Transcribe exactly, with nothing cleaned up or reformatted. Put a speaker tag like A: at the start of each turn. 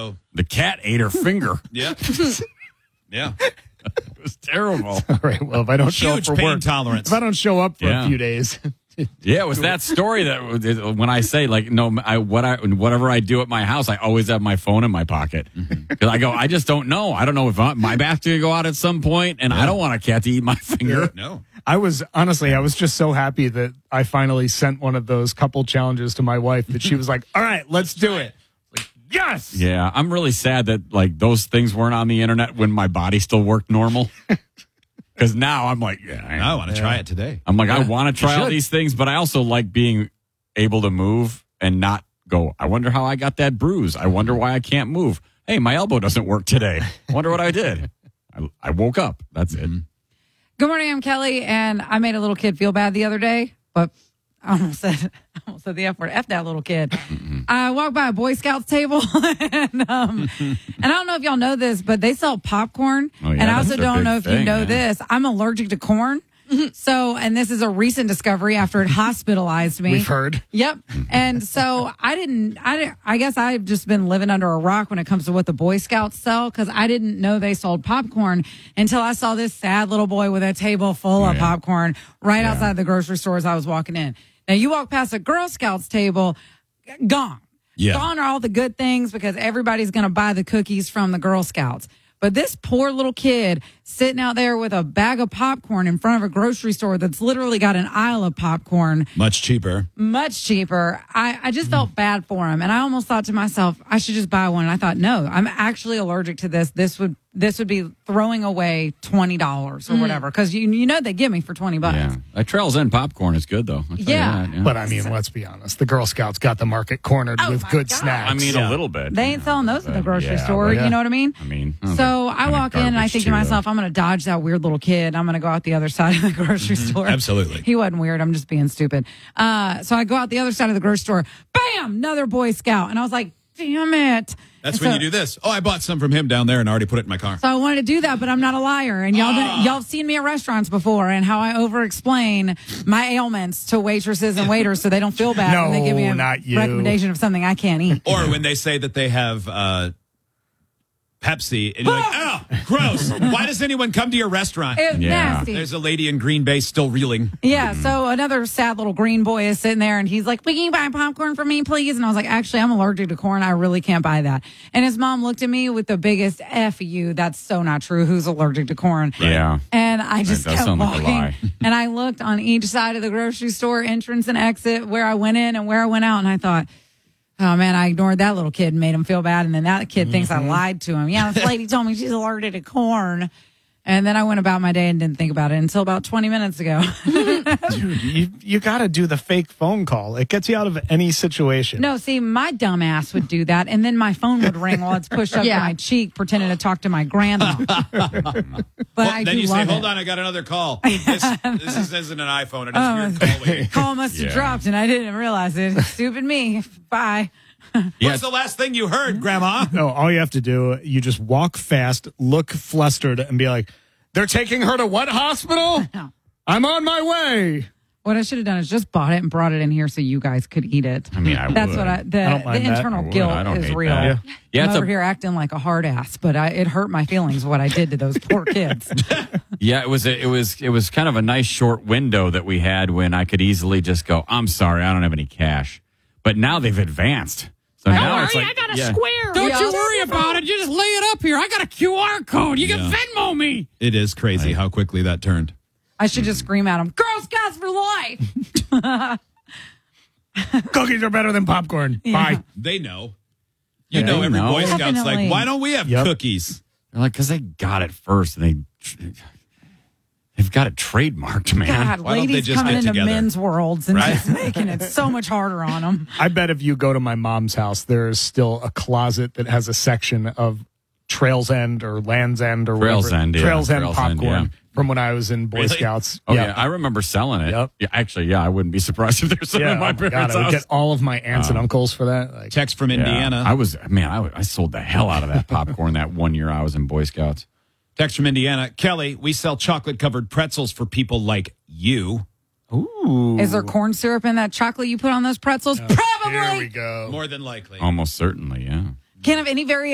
A: So
B: the cat ate her finger.
A: Yeah. Yeah.
B: It was terrible.
C: All right. Well, if I don't show up
A: Huge
C: for
A: pain
C: work,
A: tolerance.
C: if I don't show up for
B: Yeah.
C: a few days.
B: Yeah, it was that story that when I say like no, I what I whatever I do at my house, I always have my phone in my pocket because I go, I just don't know. I don't know if I, my back's gonna go out at some point, and yeah. I don't want a cat to eat my finger.
C: Yeah.
A: No,
C: I was honestly, I was just so happy that I finally sent one of those couple challenges to my wife that she was like, "All right, let's do it." Like, yes.
B: Yeah, I'm really sad that like those things weren't on the internet when my body still worked normal. Because now I'm like, yeah, I,
A: I want to yeah. try it today.
B: I'm like,
A: yeah,
B: I want to try all these things, but I also like being able to move and not go, I wonder how I got that bruise. I wonder why I can't move. Hey, my elbow doesn't work today. I wonder what I did. I, I woke up. That's it.
D: Good morning, I'm Kelly, and I made a little kid feel bad the other day, but I almost said, I almost said the F word. F that little kid. Mm-hmm. I walked by a Boy Scouts table, and, um, and I don't know if y'all know this, but they sell popcorn.
B: Oh, yeah,
D: and I also don't know if
B: thing,
D: you know
B: yeah.
D: this. I'm allergic to corn. So, and this is a recent discovery after it hospitalized me.
C: We've heard.
D: Yep. And so I didn't, I, didn't, I guess I've just been living under a rock when it comes to what the Boy Scouts sell, because I didn't know they sold popcorn until I saw this sad little boy with a table full
B: oh,
D: of
B: yeah.
D: popcorn right
B: yeah.
D: outside the grocery store as I was walking in. Now, you walk past a Girl Scouts table, gone.
A: Yeah.
D: Gone are all the good things because everybody's going to buy the cookies from the Girl Scouts. But this poor little kid sitting out there with a bag of popcorn in front of a grocery store that's literally got an aisle of popcorn.
A: Much cheaper.
D: Much cheaper. I, I just felt bad for him. And I almost thought to myself, I should just buy one. And I thought, no, I'm actually allergic to this. This would this would be throwing away twenty dollars or mm. whatever. Because you, you know they give me for twenty bucks.
B: Yeah. That Trails End popcorn is good, though.
D: Yeah.
B: That, yeah.
C: But I mean, let's be honest. The Girl Scouts got the market cornered
D: oh
C: with good
D: God.
C: snacks.
B: I mean,
C: yeah.
B: a little bit.
D: They ain't selling those at the grocery
B: yeah,
D: store.
C: yeah.
D: You know what I mean?
B: I mean,
D: so I walk in and I think to myself, though. I'm going to dodge that weird little kid. I'm going to go out the other side of the grocery
A: Mm-hmm.
D: store.
A: Absolutely.
D: He wasn't weird. I'm just being stupid. Uh, so I go out the other side of the grocery store. Bam! Another Boy Scout. And I was like, damn it.
A: That's
D: and
A: when
D: so,
A: you do this. Oh, I bought some from him down there and already put it in my car.
D: So I wanted to do that, but I'm not a liar. And y'all,
A: Ah.
D: y'all have seen me at restaurants before and how I over-explain my ailments to waitresses and waiters so they don't feel bad
C: No,
D: when they give me a
C: not you.
D: recommendation of something I can't eat.
A: Or when they say that they have uh, Pepsi, and you're like, oh, gross. Why does anyone come to your restaurant?
D: It's
B: Yeah.
D: nasty.
A: There's a lady in Green Bay still reeling.
D: Yeah, so another sad little green boy is sitting there and he's like, "Will you buy popcorn for me, please?" And I was like, actually, I'm allergic to corn. I really can't buy that. And his mom looked at me with the biggest F you. That's so not true. Who's allergic to corn?
B: Yeah.
D: And I just
B: That does
D: kept
B: sound like a
D: walking.
B: lie.
D: And I looked on each side of the grocery store entrance and exit where I went in and where I went out. And I thought, oh, man, I ignored that little kid and made him feel bad. And then that kid mm-hmm. thinks I lied to him. Yeah, this lady told me she's allergic to corn. And then I went about my day and didn't think about it until about twenty minutes ago.
C: Dude, you, you got to do the fake phone call. It gets you out of any situation.
D: No, see, my dumb ass would do that. And then my phone would ring while it's pushed up
E: Yeah.
D: to my cheek, pretending to talk to my grandma. But
A: Well,
D: I
A: then
D: do
A: you
D: love
A: say,
D: it.
A: hold on, I got another call. This, this is, isn't an iPhone. It is
D: Oh,
A: your call waiting.
D: Call must have
B: Yeah.
D: dropped and I didn't realize it. Stupid me. Bye.
B: Yeah.
A: What's the last thing you heard, Grandma?
C: No, all you have to do, you just walk fast, look flustered, and be like, they're taking her to what hospital?
D: No.
C: I'm on my way.
D: What I should have done is just bought it and brought it in here so you guys could eat it.
B: I mean, I
D: That's
B: would.
D: what I, the,
C: I don't
D: the
C: mind that.
D: internal
B: I would.
D: guilt
B: I don't
D: is
B: hate
D: real.
B: that.
C: Yeah.
B: Yeah,
D: I'm
B: it's
D: over
B: a,
D: here acting like a hard ass, but I, it hurt my feelings what I did to those poor kids.
B: yeah, it was a, it was it was kind of a nice short window that we had when I could easily just go, I'm sorry, I don't have any cash. But now they've advanced. So
E: Don't
B: now
E: worry,
B: it's like,
E: I got a
B: yeah.
E: square.
B: Don't
D: Yeah.
B: you worry about it. You just lay it up here. I got a Q R code. You can
A: Yeah.
B: Venmo me.
A: It is crazy how quickly that turned.
D: I should just scream at them, Girl Scouts for life!
C: Cookies are better than popcorn. Bye.
A: They know. You
B: Yeah,
A: know
B: they
A: every
B: know.
A: Boy Scout's
D: Definitely.
A: like, why don't we have
C: Yep.
A: cookies?
B: They're like, because they got it first, and they they've got it trademarked, man.
D: God,
A: Why don't they
D: ladies
A: just
D: coming
A: get
D: into
A: together?
D: men's worlds and
A: Right?
D: just making it so much harder on them.
C: I bet if you go to my mom's house, there is still a closet that has a section of Trails End or Land's End or
B: Trails
C: whatever.
B: End, yeah.
C: Trails End
B: Trails End,
C: popcorn
B: yeah.
C: from when I was in Boy
A: Really?
C: Scouts.
B: Oh yeah. I remember selling it.
C: Yep.
B: Yeah, actually, yeah, I wouldn't be surprised if there's some
C: Yeah,
B: in my
C: oh my
B: parents'
C: God, I would
B: house.
C: get all of my aunts and uncles for that. Like,
A: Text from
B: Yeah.
A: Indiana.
B: I was man, I, I sold the hell out of that popcorn that one year I was in Boy Scouts.
A: Text from Indiana. Kelly, we sell chocolate-covered pretzels for people like you.
C: ooh.
D: Is there corn syrup in that chocolate you put on those pretzels? Probably.
C: Here we go.
A: More than likely.
B: Almost certainly, yeah.
D: Can't have any variation.